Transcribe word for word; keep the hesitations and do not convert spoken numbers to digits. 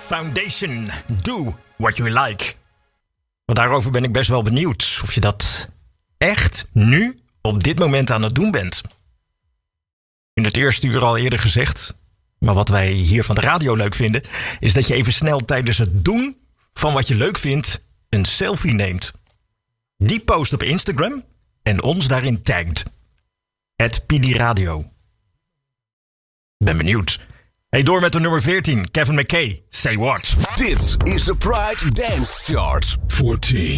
Foundation. Do what you like. Want daarover ben ik best wel benieuwd of je dat echt nu op dit moment aan het doen bent. In het eerste uur al eerder gezegd, maar wat wij hier van de radio leuk vinden, is dat je even snel tijdens het doen van wat je leuk vindt een selfie neemt. Die post op Instagram en ons daarin tagt. at P D Radio. Ben benieuwd. Hey, door met de nummer veertien. Kevin McKay. Say What. Dit is de Pride Dance Chart. fourteen.